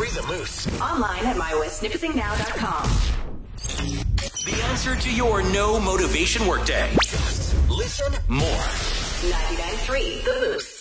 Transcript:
99.3 The Moose. Online at mywestsnippetsingnow.com. The answer to your no motivation workday. Just listen more. 99.3 The Moose.